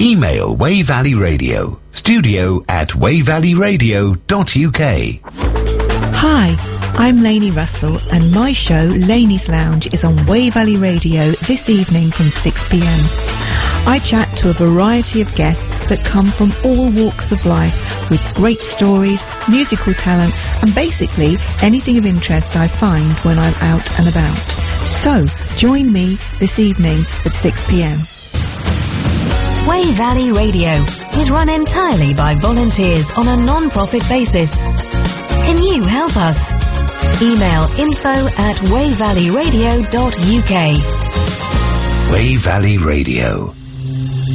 Email Wey Valley Radio, studio@wayvalleyradio.uk. Hi, I'm Lainey Russell, and my show, Lainey's Lounge, is on Wey Valley Radio this evening from 6 p.m. I chat to a variety of guests that come from all walks of life with great stories, musical talent, and basically anything of interest I find when I'm out and about. So, join me this evening at 6 p.m. Wey Valley Radio is run entirely by volunteers on a non-profit basis. Can you help us? Email info@wayvalleyradio.uk. Wey Valley Radio.